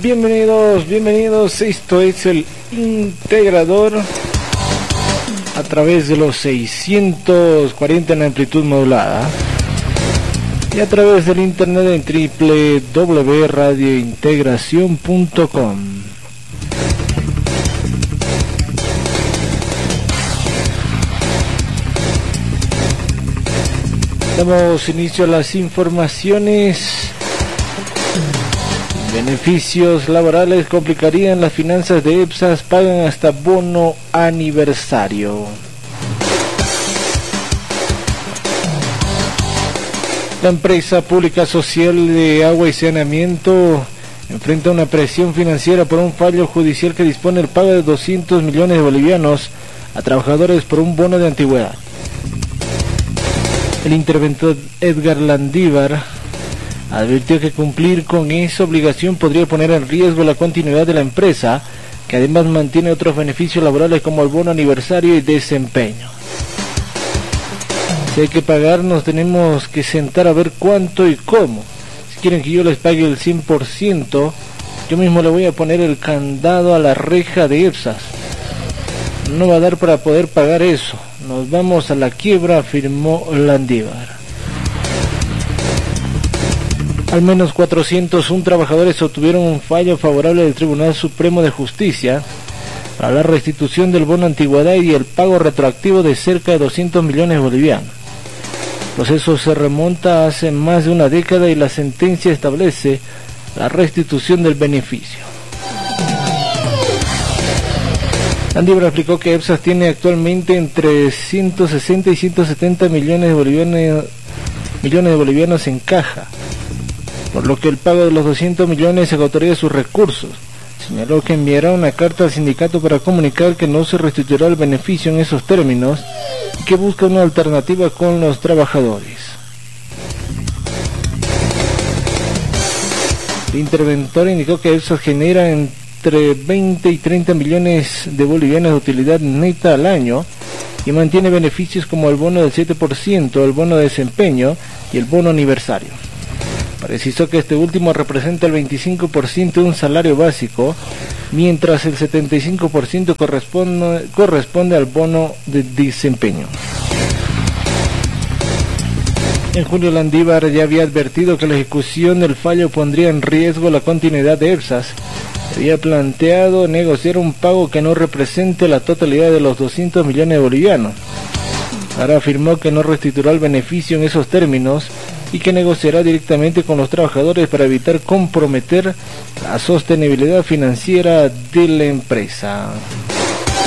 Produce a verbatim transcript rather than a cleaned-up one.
bienvenidos, bienvenidos. Esto es el Integrador a través de los seiscientos cuarenta en amplitud modulada y a través del internet en doble u doble u doble u punto radio integración punto com. Damos inicio a las informaciones. Beneficios laborales complicarían las finanzas de EPSAS, pagan hasta bono aniversario. La empresa pública social de agua y saneamiento enfrenta una presión financiera por un fallo judicial que dispone el pago de doscientos millones de bolivianos a trabajadores por un bono de antigüedad. El interventor Edgar Landívar advirtió que cumplir con esa obligación podría poner en riesgo la continuidad de la empresa, que además mantiene otros beneficios laborales como el bono aniversario y desempeño. Si hay que pagar, nos tenemos que sentar a ver cuánto y cómo. Si quieren que yo les pague el cien por ciento, yo mismo le voy a poner el candado a la reja de EPSAS. No va a dar para poder pagar eso. Nos vamos a la quiebra, afirmó Landívar. Al menos cuatrocientos uno trabajadores obtuvieron un fallo favorable del Tribunal Supremo de Justicia para la restitución del bono antigüedad y el pago retroactivo de cerca de doscientos millones bolivianos. El proceso se remonta hace más de una década y la sentencia establece la restitución del beneficio. Landívar explicó que EPSAS tiene actualmente entre ciento sesenta y ciento setenta millones de bolivianos, millones de bolivianos en caja, por lo que el pago de los doscientos millones agotaría sus recursos. Señaló que enviará una carta al sindicato para comunicar que no se restituirá el beneficio en esos términos y que busca una alternativa con los trabajadores. El interventor indicó que EPSAS genera entre veinte y treinta millones de bolivianos de utilidad neta al año y mantiene beneficios como el bono del siete por ciento, el bono de desempeño y el bono aniversario. Precisó que este último representa el veinticinco por ciento de un salario básico, mientras el setenta y cinco por ciento corresponde, corresponde al bono de desempeño. En julio, Landívar ya había advertido que la ejecución del fallo pondría en riesgo la continuidad de EPSAS. Había planteado negociar un pago que no represente la totalidad de los doscientos millones de bolivianos. Ahora afirmó que no restituirá el beneficio en esos términos y que negociará directamente con los trabajadores para evitar comprometer la sostenibilidad financiera de la empresa.